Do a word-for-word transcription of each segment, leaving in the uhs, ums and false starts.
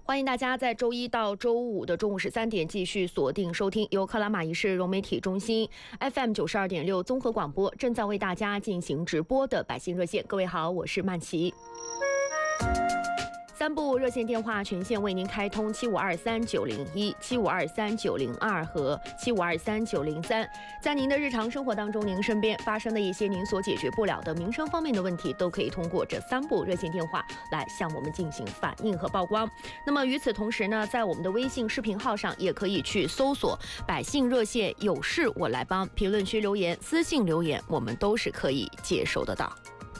欢迎大家在周一到周五的中午十三点继续锁定收听由克拉玛依市融媒体中心 F M 九十二点六综合广播正在为大家进行直播的百姓热线。各位好，我是曼琪。三部热线电话全线为您开通：七五二三九零一、七五二三九零二和七五二三九零三。在您的日常生活当中，您身边发生的一些您所解决不了的民生方面的问题，都可以通过这三部热线电话来向我们进行反映和曝光。那么与此同时呢，在我们的微信视频号上也可以去搜索“百姓热线有事我来帮”，评论区留言、私信留言，我们都是可以接收得到。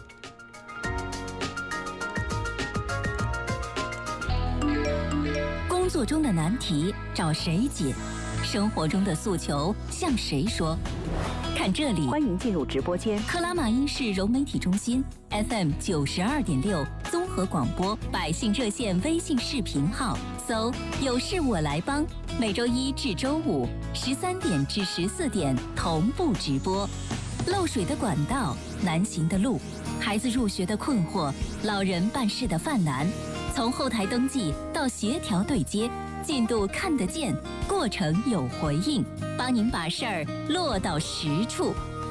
工作中的难题找谁解？生活中的诉求向谁说？看这里， 欢迎进入直播间。 克拉玛依市融媒体中心 F M 九十二点六综合广播百姓热线微信视频号，搜“有事我来帮”，每周一至周五十三点至十四点同步直播。漏水的管道，难行的路，孩子入学的困惑，老人办事的犯难。从后台登记到协调对接，进度看得见，过程有回应，帮您把事儿落到实处。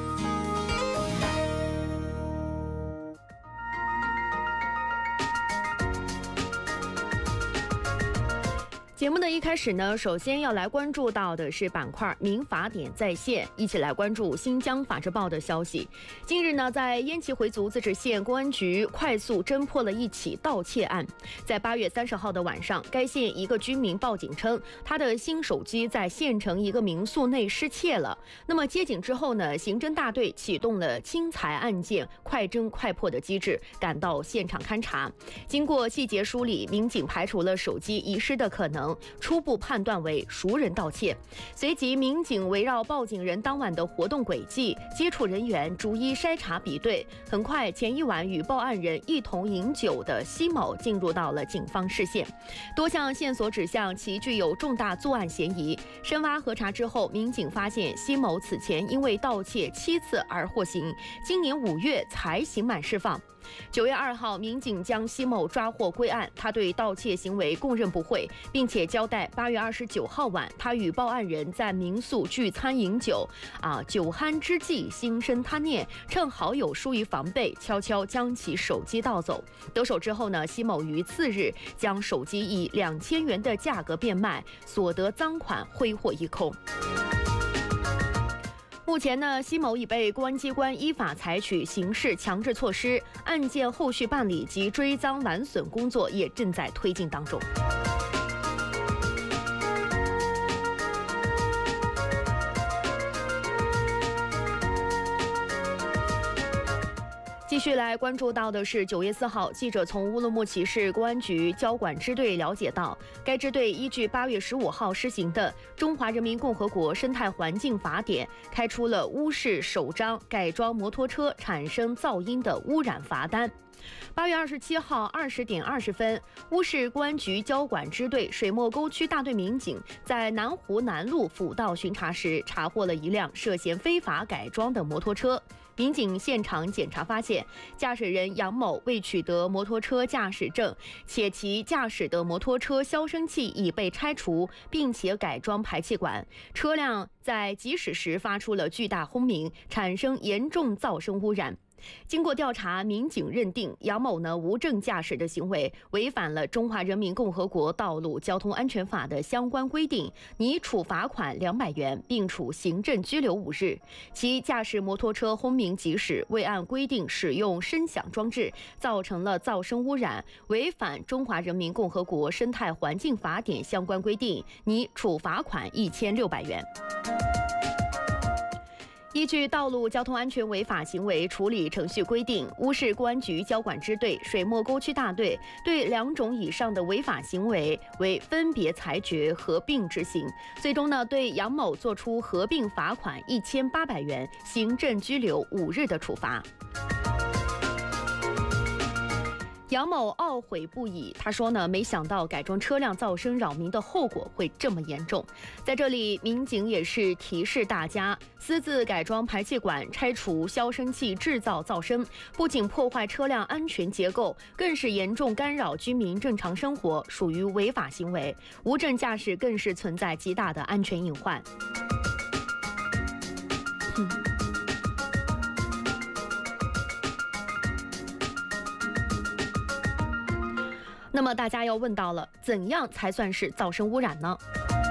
节目的一开始呢，首先要来关注到的是板块民法典在线，一起来关注新疆法制报的消息。近日呢，在鄢齐回族自治县公安局快速侦破了一起盗窃案。在八月三十号的晚上，该县一个居民报警称，他的新手机在县城一个民宿内失窃了。那么接警之后呢，刑侦大队启动了轻财案件快侦快破的机制，赶到现场勘查。经过细节梳理，民警排除了手机遗失的可能，初步判断为熟人盗窃。随即民警围绕报警人当晚的活动轨迹、接触人员逐一筛查比对，很快前一晚与报案人一同饮酒的奚某进入到了警方视线。多项线索指向其具有重大作案嫌疑。深挖核查之后，民警发现奚某此前因为盗窃七次而获刑，今年五月才刑满释放。九月二号，民警将奚某抓获归案，他对盗窃行为供认不讳，并且交代八月二十九号晚，他与报案人在民宿聚餐饮酒，啊，酒酣之际心生贪念，趁好友疏于防备，悄悄将其手机盗走。得手之后呢，奚某于次日将手机以两千元的价格变卖，所得赃款挥霍一空。目前呢，奚某已被公安机关依法采取刑事强制措施，案件后续办理及追赃挽损工作也正在推进当中。继续来关注到的是，九月四号，记者从乌鲁木齐市公安局交管支队了解到，该支队依据八月十五号施行的《中华人民共和国生态环境法典》，开出了乌市首张改装摩托车产生噪音的污染罚单。八月二十七号二十点二十分，乌市公安局交管支队水墨沟区大队民警在南湖南路辅道巡查时，查获了一辆涉嫌非法改装的摩托车。民警现场检查发现，驾驶人杨某未取得摩托车驾驶证，且其驾驶的摩托车消声器已被拆除，并且改装排气管，车辆在疾驶时发出了巨大轰鸣，产生严重噪声污染。经过调查，民警认定杨某呢无证驾驶的行为违反了《中华人民共和国道路交通安全法》的相关规定，拟处罚款两百元，并处行政拘留五日。其驾驶摩托车轰鸣疾驶，未按规定使用声响装置，造成了噪声污染，违反《中华人民共和国生态环境法典》相关规定，拟处罚款一千六百元。依据《道路交通安全违法行为处理程序规定》，乌市公安局交管支队水墨沟区大队对两种以上的违法行为为分别裁决合并执行，最终呢对杨某作出合并罚款一千八百元、行政拘留五日的处罚。 杨某懊悔不已，他说呢，没想到改装车辆噪声扰民的后果会这么严重。在这里，民警也是提示大家，私自改装排气管、拆除消声器制造噪声，不仅破坏车辆安全结构，更是严重干扰居民正常生活，属于违法行为。无证驾驶更是存在极大的安全隐患。嗯那么大家要问到了，怎样才算是噪声污染呢？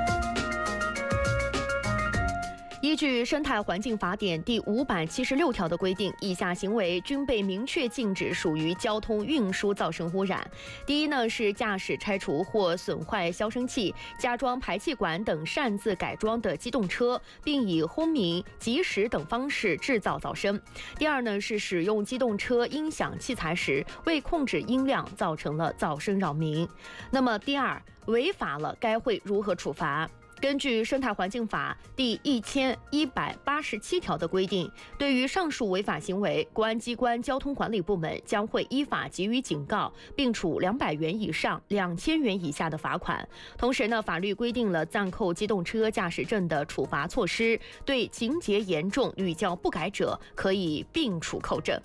依据《生态环境法典》第五百七十六条的规定，以下行为均被明确禁止属于交通运输噪声污染。第一呢，是驾驶拆除或损坏消声器、加装排气管等擅自改装的机动车，并以轰鸣、疾驶等方式制造噪声。第二呢，是使用机动车音响器材时未控制音量，造成了噪声扰民。那么第二，违法了该会如何处罚？根据《生态环境法》第一千一百八十七条的规定，对于上述违法行为，公安机关交通管理部门将会依法给予警告，并处两百元以上两千元以下的罚款。同时呢，法律规定了暂扣机动车驾驶证的处罚措施，对情节严重、屡教不改者，可以并处扣证。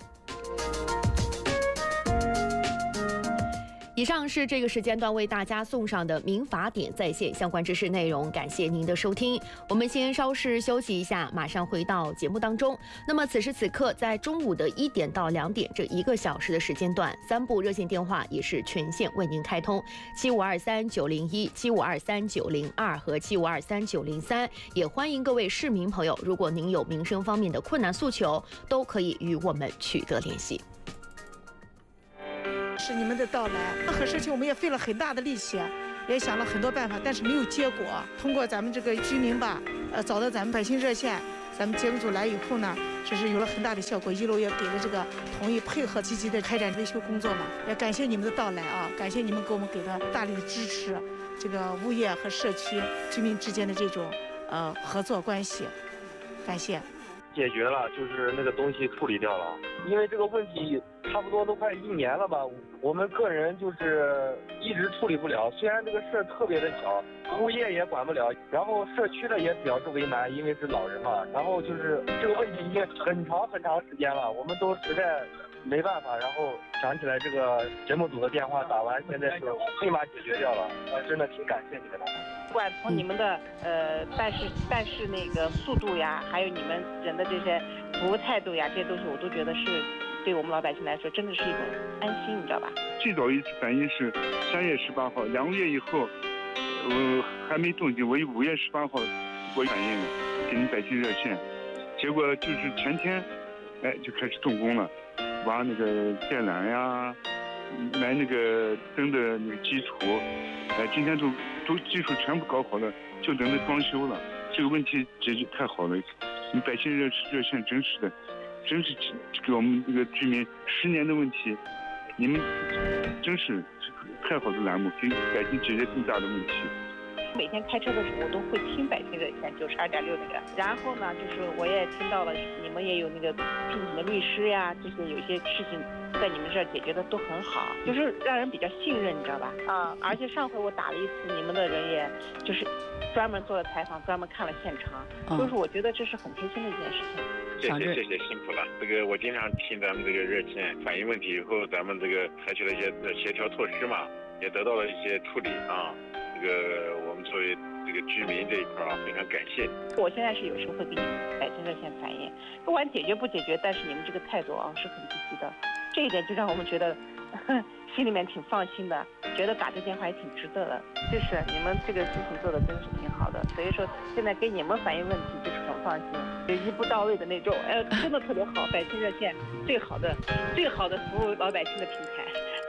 以上是这个时间段为大家送上的民法典在线相关知识内容，感谢您的收听。我们先稍事休息一下，马上回到节目当中。那么此时此刻，在中午的一点到两点这一个小时的时间段，三部热线电话也是全线为您开通：七五二三九零一、七五二三九零二和七五二三九零三。也欢迎各位市民朋友，如果您有民生方面的困难诉求，都可以与我们取得联系。 是你们的到来，和社区我们也费了很大的力气，也想了很多办法，但是没有结果。通过咱们这个居民吧，呃，找到咱们百姓热线，咱们节目组来以后呢，这是有了很大的效果。一楼也给了这个同意配合，积极的开展维修工作嘛。也感谢你们的到来啊，感谢你们给我们给的大力的支持，这个物业和社区居民之间的这种呃合作关系，感谢。 解决了，就是那个东西处理掉了，因为这个问题差不多都快一年了吧，我们个人就是一直处理不了。虽然这个事儿特别的小，物业也管不了，然后社区的也表示为难，因为是老人嘛。然后就是这个问题已经很长很长时间了，我们都实在没办法。然后想起来这个节目组的电话打完，现在是立马解决掉了，真的挺感谢你们的。 不管从你们的呃办事办事那个速度呀，还有你们人的这些服务态度呀，这些东西我都觉得是对我们老百姓来说真的是一种安心，你知道吧？ 最早一次反应是三月十八号，两个月以后，呃还没动静，我五月十八号我反映了，给你百姓热线，结果就是前天，哎就开始动工了，挖那个电缆呀，埋那个灯的那个基础，哎今天都。都技术全部搞好了，就等着装修了。这个问题解决太好了，你百姓热热线真是的，真是给我们这个居民十年的问题，你们真是太好的栏目，给百姓解决更大的问题。 每天开车的时候，我都会听百姓热线九十二点六那个，然后呢，就是我也听到了你们也有那个聘请的律师呀，这些有些事情在你们这儿解决的都很好，就是让人比较信任，你知道吧？啊，而且上回我打了一次，你们的人也就是专门做了采访，专门看了现场，嗯、就是我觉得这是很贴心的一件事情。 谢谢谢谢，辛苦了。这个我经常听咱们这个热线反映问题以后，咱们这个采取了一些协调措施嘛，也得到了一些处理啊。这个我们作为这个居民这一块啊，非常感谢。 我现在是有时候会给你百姓热线反映，不管解决不解决，但是你们这个态度啊是很积极的，这一点就让我们觉得呵心里面挺放心的，觉得打这电话也挺值得的。就是你们这个事情做的真是挺好的，所以说现在给你们反映问题就是很放心，就一步到位的那种，哎，真的特别好。百姓热线最好的、最好的服务老百姓的平台。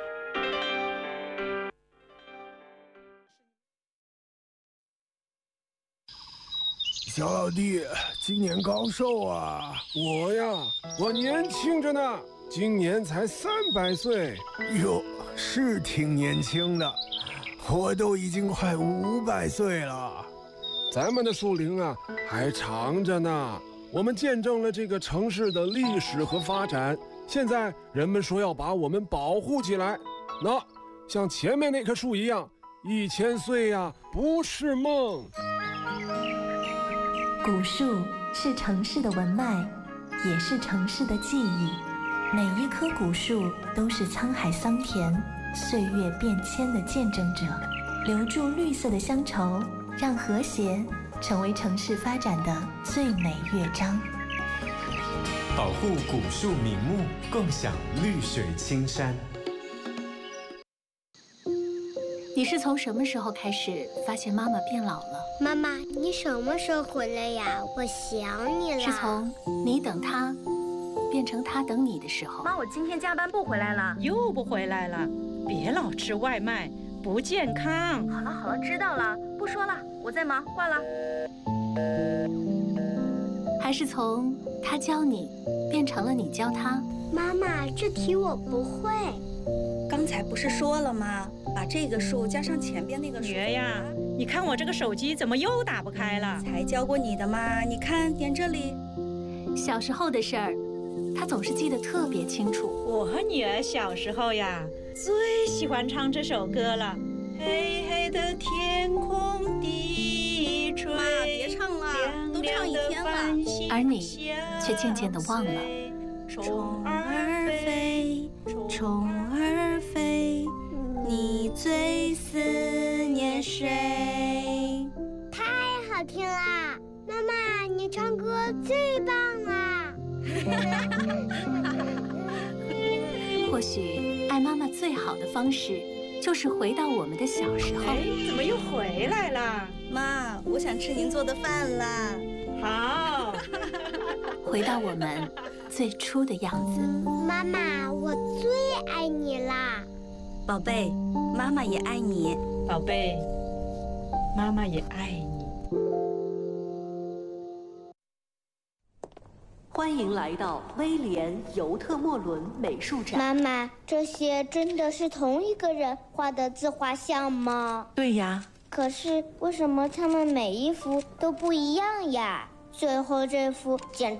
小老弟，今年高寿啊？我呀，我年轻着呢，今年才三百岁。哟，是挺年轻的，我都已经快五百岁了。咱们的树龄啊，还长着呢。我们见证了这个城市的历史和发展，现在人们说要把我们保护起来， 那像前面那棵树一样，一千岁呀，不是梦。 古树是城市的文脉，也是城市的记忆。每一棵古树都是沧海桑田、岁月变迁的见证者，留住绿色的乡愁，让和谐成为城市发展的最美乐章。 保护古树名木，共享绿水青山。 你是从什么时候开始发现妈妈变老了？ 妈妈，你什么时候回来呀？我想你了。 是从你等她变成她等你的时候。 妈，我今天加班不回来了。 又不回来了？别老吃外卖，不健康。 好了好了，知道了，不说了，我在忙，挂了。 还是从她教你变成了你教她？ 妈妈，这题我不会。 刚才不是说了吗？把这个数加上前边那个数。 女儿呀，你看我这个手机怎么又打不开了？ 才教过你的嘛，你看点这里。 小时候的事儿，她总是记得特别清楚。 我和女儿小时候呀，最喜欢唱这首歌了。黑黑的天空低垂。 妈，别唱了，都唱一天了。 而你却渐渐地忘了。 虫儿飞，虫儿飞，你最思念谁？ 太好听啦！妈妈，你唱歌最棒啦！ 或许爱妈妈最好的方式，就是回到我们的小时候。 哎，怎么又回来了？ 妈，我想吃您做的饭啦。 好。 回到我们最初的样子。 妈妈，我最爱你啦！ 宝贝，妈妈也爱你。 宝贝，妈妈也爱你。 欢迎来到威廉·尤特莫伦美术展。 妈妈，这些真的是同一个人画的自画像吗？ 对呀。 可是为什么他们每一幅都不一样呀？最后这幅简